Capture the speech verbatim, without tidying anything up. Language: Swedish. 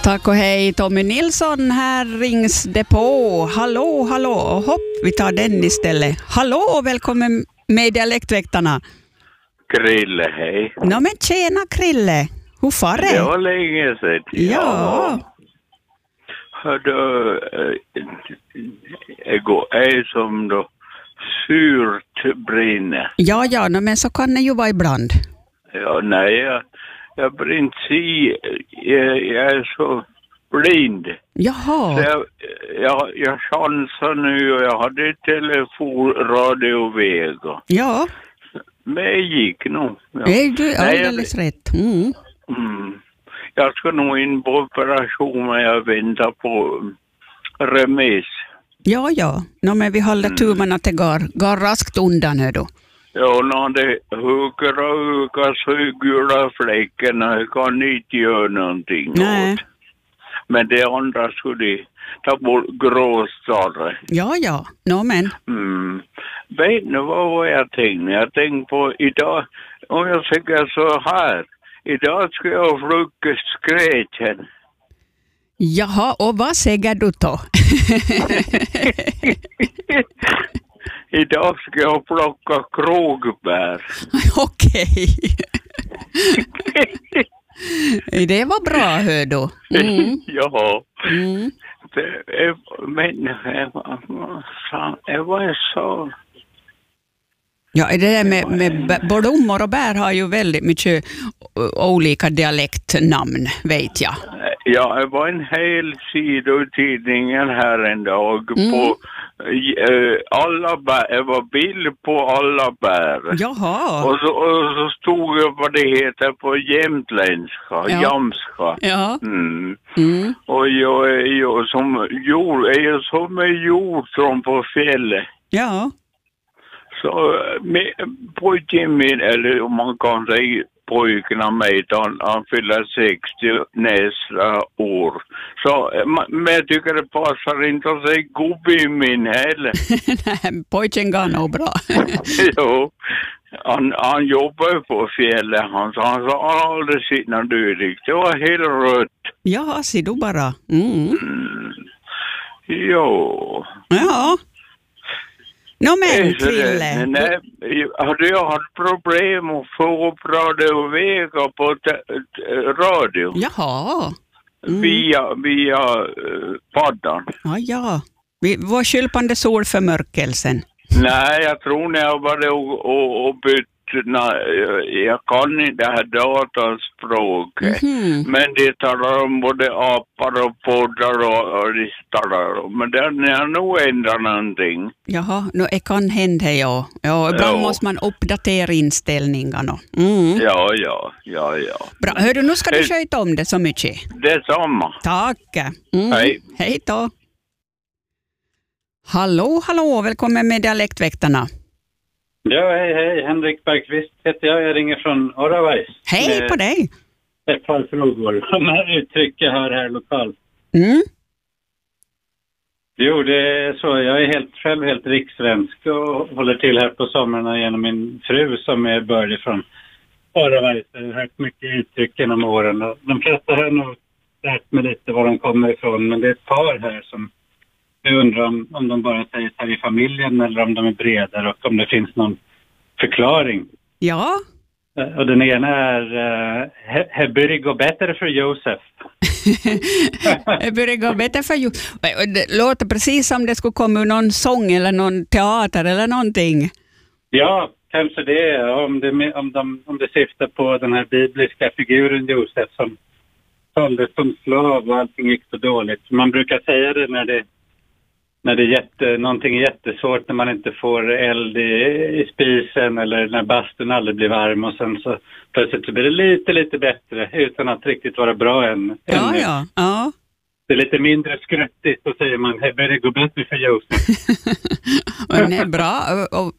Tack och hej, Tommy Nilsson, här rings det på. Hallå, hallå, hopp, vi tar den istället. Hallå, välkommen med Dialektväktarna. Krille, hej. Nå men tjena Krille, hur far det? Det var länge sedan. Ja. Hörde, jag är som då surt brinner. Ja, ja, no, men så kan det ju vara ibland. Ja, nej, jag, jag brinner si, jag, jag är så blind. Jaha. Så jag, jag, jag chansar nu och jag hade telefon, radio och vägar. Ja. Men jag gick nog. Ja. Är du alldeles nej, jag, rätt. Mm. Mm. Jag ska nog in på operation, men jag väntar på remiss. Ja, ja. No, men vi håller mm. tummarna till gar, gar raskt undan, hör du. Ja, när det hugger och hugger så gula fläckarna, jag kan inte göra någonting. Nej. Åt. Men det andra skulle ta bort gråstarre. Ja, ja. No, men. Mm. Vet ni vad var jag tänkte? Jag tänkte på idag, om jag säger så här. Idag ska jag plocka skräten. Jaha, och vad säger du då? Idag ska jag plocka krogbär. Okej. Det var bra, hör du. Mm. Ja. Mm. Det är, men det var så... Ja, det där med, med blommor och bär har ju väldigt mycket olika dialektnamn, vet jag. Ja, det var en hel sida i tidningen här en dag mm. på uh, alla bär. Det var bild på alla bär. Jaha. Och så, och så stod det vad det heter på jämtländska, ja. jamska. Ja. Mm. Mm. Och jag är ju som jord, är ju som en jordtron på fjället. Ja. Så med, pojken min, eller om man kan säga pojken av mig, han, han fyller sextio nästa år. Så, men jag tycker det passar inte att säga gubbe min heller. Nej, pojken går nog bra. Jo, han, han jobbar på fjället, han sa han sa aldrig sina dödigt. Det var helt rött. Ja, ser du bara. Mm. Mm. Jo. Ja. Nå men, Krille. Nej, hade jag haft problem att få upp radio och väga på t- t- radio? Jaha. Mm. Via, via uh, paddan. Ja, ja. Vi var kylpande solförmörkelsen. Nej, jag tror när jag var och, och, och bytt, nej, jag kan inte det här dataspråk. Mm-hmm. Men det talar om både apar och poddar och, och det talar om. Men det är nog ändå någonting. Jaha, no, det kan hända, ja. Ja, ibland ja. måste man uppdatera inställningarna. Mm. Ja, ja, ja, ja. Bra, hörru, nu ska du sköta om det så mycket. Detsamma. Tack. Mm. Hej. Hej då. Hallå, hallå, välkommen med Dialektväktarna. Ja, hej, hej. Henrik Bergqvist heter jag. Jag ringer från Oravais. Hej på dig. Ett par frågor. De här uttryck jag hör här lokalt. Mm. Jo, det är så. Jag är helt, själv helt rikssvensk och håller till här på sommarna genom min fru som är bördig från Oravais. Jag har hört mycket uttryck genom åren. De flesta har nog lärt mig lite var de kommer ifrån. Men det är ett par här som jag undrar om, om de bara säger här i familjen eller om de är bredare och om det finns någon förklaring. Ja. Och den ena är uh, det börjar gå bättre för Josef. Det börjar gå bättre för Josef. Det låter precis som det skulle komma någon sång eller någon teater eller någonting. Ja, kanske det. Om det, om de, om det syftar på den här bibliska figuren Josef som såldes som slav och allting gick så dåligt. Man brukar säga det när det När det är jätte, någonting är jättesvårt, när man inte får eld i, i spisen eller när bastun aldrig blir varm och sen så plötsligt så blir det lite, lite bättre utan att riktigt vara bra än. Ja, än ja, ja. Det är lite mindre skruttigt, så säger man, det börjar gå bättre för Josef. Men det är bra. Och